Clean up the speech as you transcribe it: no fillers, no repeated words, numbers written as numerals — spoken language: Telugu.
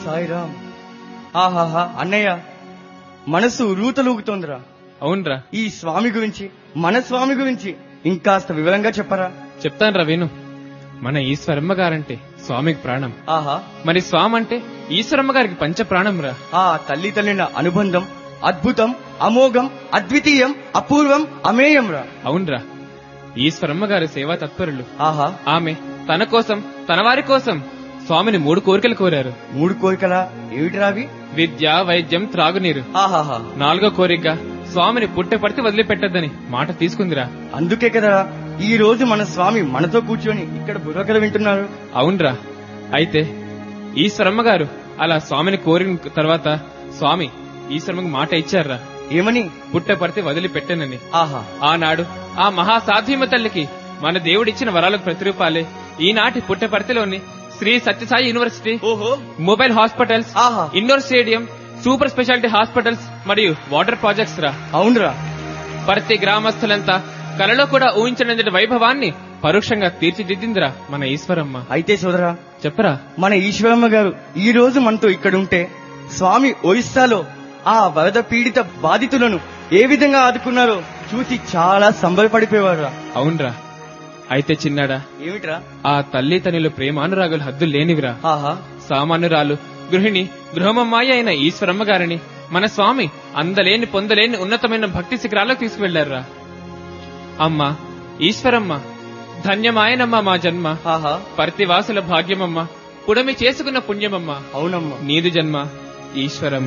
సాయిరామ్. ఆహాహా అన్నయ్య, మనసు రూతలూగుతోందిరా. అవునరా. ఈ స్వామి గురించి, మన స్వామి గురించి ఇంకాస్త వివరంగా చెప్పరా. చెప్తాను రా విను. మన ఈశ్వరమ్మ గారంటే స్వామికి ప్రాణం. ఆహా, మరి స్వామి అంటే ఈశ్వరమ్మ గారికి పంచ ప్రాణం రా. ఆ తల్లి తల్లిన అనుబంధం అద్భుతం, అమోఘం, అద్వితీయం, అపూర్వం, అమేయం రా. అవునరా. ఈశ్వరమ్మ గారి సేవా తత్పరులు. ఆహా, ఆమె తన కోసం, తన వారి కోసం స్వామిని 3 కోరికలు కోరారు. 3 కోరికలా? ఏమిటిరావి? విద్య, వైద్యం, త్రాగునీరు. ఆహాహా, 4వ కోరికగా స్వామిని పుట్టపడితే వదిలిపెట్టద్దని మాట తీసుకుందిరా. అందుకే కదరా ఈ రోజు మన స్వామి మనతో కూర్చొని ఇక్కడ బుర్రకథ వింటున్నారు. అవునరా. అయితే ఈశ్వరమ్మ గారు అలా స్వామిని కోరిన తర్వాత స్వామి ఈశ్వరమ్మకి మాట ఇచ్చారా. ఏమని? పుట్టపడితే వదిలిపెట్టనని. ఆహా, ఆనాడు ఆ మహాసాధ్యమ తల్లికి మన దేవుడిచ్చిన వరాలకు ప్రతిరూపాలే ఈనాటి పుట్టపర్తిలోని శ్రీ సత్యసాయి యూనివర్సిటీ, ఓహో, మొబైల్ హాస్పిటల్స్, ఆహా, indoor stadium, super speciality hospitals మరియు వాటర్ ప్రాజెక్ట్స్ రా. అవునురా. ప్రతి గ్రామస్తులంతా కలలో కూడా ఊహించనంతటి వైభవాన్ని పరోక్షంగా తీర్చిదిద్దిందిరా మన ఈశ్వరమ్మ. అయితే సోదరా చెప్పరా. మన ఈశ్వరమ్మ గారు ఈ రోజు మనతో ఇక్కడుంటే స్వామి ఒరిస్సాలో ఆ వరద పీడిత బాధితులను ఏ విధంగా ఆదుకున్నారో చూసి చాలా సంబరపడిపోయేవారు. అవునరా. అయితే చిన్నాడా, ఏమిట్రా? ఆ తల్లి తల్లిలో ప్రేమానురాగులు హద్దులు లేనివిరా. ఆహా, సామాన్యురాలు, గృహిణి, గృహమమ్మాయి అయిన ఈశ్వరమ్మ గారిని మన స్వామి అందలేని పొందలేని ఉన్నతమైన భక్తి శిఖరాలకు తీసుకువెళ్లారా. అమ్మా ఈశ్వరమ్మ, ధన్యమాయనమ్మ మా జన్మ. ఆహా, పర్తివాసుల భాగ్యమమ్మ, పుడమి చేసుకున్న పుణ్యమమ్మ. అవునమ్మా. నీదు జన్మ ఈశ్వరమ్మ.